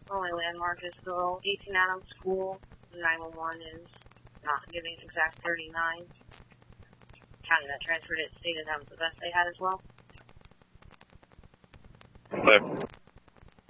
Only landmark is the little 18 Adams School. 911 is not giving exact 39. County that transferred it stated that was the best they had as well. Clear.